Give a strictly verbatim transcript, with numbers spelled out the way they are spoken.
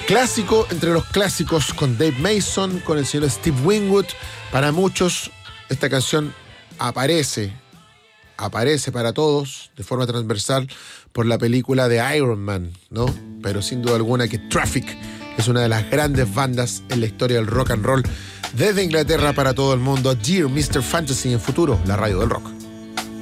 Clásico entre los clásicos con Dave Mason, con el señor Steve Winwood. Para muchos, esta canción aparece, aparece para todos de forma transversal por la película de Iron Man, ¿no? Pero sin duda alguna que Traffic es una de las grandes bandas en la historia del rock and roll desde Inglaterra para todo el mundo. Dear mister Fantasy en Futuro, la radio del rock.